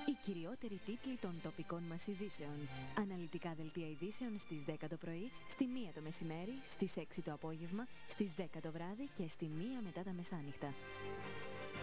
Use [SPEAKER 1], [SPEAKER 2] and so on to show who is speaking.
[SPEAKER 1] Οι κυριότεροι τίτλοι των τοπικών μας ειδήσεων. Αναλυτικά δελτία ειδήσεων στις 10 το πρωί, στη 1 το μεσημέρι, στις 6 το απόγευμα, στις 10 το βράδυ και στη 1 μετά τα μεσάνυχτα.